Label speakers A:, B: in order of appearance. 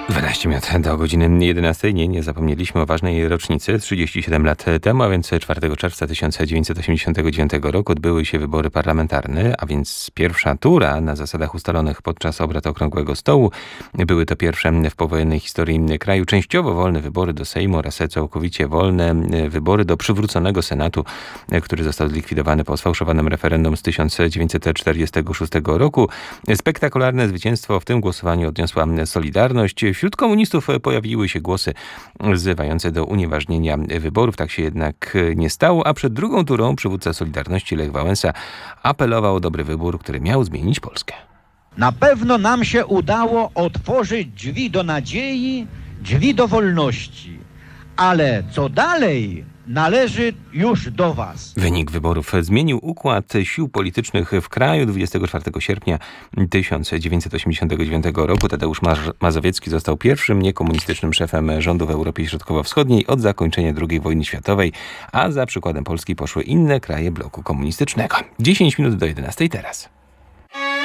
A: 12 minut do godziny 11. Nie zapomnieliśmy o ważnej rocznicy. 37 lat temu, a więc 4 czerwca 1989 roku odbyły się wybory parlamentarne, a więc pierwsza tura na zasadach ustalonych podczas obrad Okrągłego Stołu. Były to pierwsze w powojennej historii kraju częściowo wolne wybory do Sejmu oraz całkowicie wolne wybory do przywróconego Senatu, który został zlikwidowany po sfałszowanym referendum z 1946 roku. Spektakularne zwycięstwo w tym głosowaniu odniosła Solidarność. Wśród komunistów pojawiły się głosy wzywające do unieważnienia wyborów. Tak się jednak nie stało, a przed drugą turą przywódca Solidarności Lech Wałęsa apelował o dobry wybór, który miał zmienić Polskę.
B: Na pewno nam się udało otworzyć drzwi do nadziei, drzwi do wolności. Ale co dalej, należy już do was.
A: Wynik wyborów zmienił układ sił politycznych w kraju. 24 sierpnia 1989 roku Tadeusz Mazowiecki został pierwszym niekomunistycznym szefem rządu w Europie Środkowo-Wschodniej od zakończenia II wojny światowej, a za przykładem Polski poszły inne kraje bloku komunistycznego. 10 minut do 11 teraz.